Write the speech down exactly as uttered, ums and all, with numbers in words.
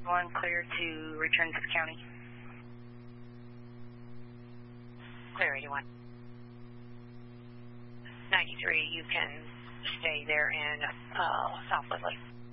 one, clear to return to the county. Clear eighty-one. ninety-three, you can stay there in uh, South Woodley.